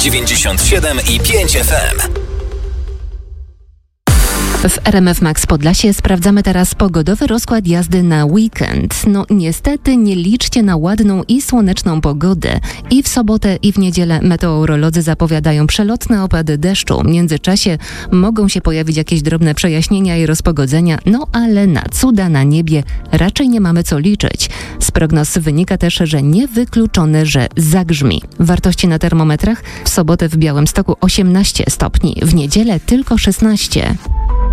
97,5 FM. W RMF Max Podlasie sprawdzamy teraz pogodowy rozkład jazdy na weekend. No niestety nie liczcie na ładną i słoneczną pogodę. I w sobotę, i w niedzielę meteorolodzy zapowiadają przelotne opady deszczu. W międzyczasie mogą się pojawić jakieś drobne przejaśnienia i rozpogodzenia, no ale na cuda na niebie raczej nie mamy co liczyć. Z prognoz wynika też, że niewykluczone, że zagrzmi. Wartości na termometrach: w sobotę w Białymstoku 18 stopni, w niedzielę tylko 16.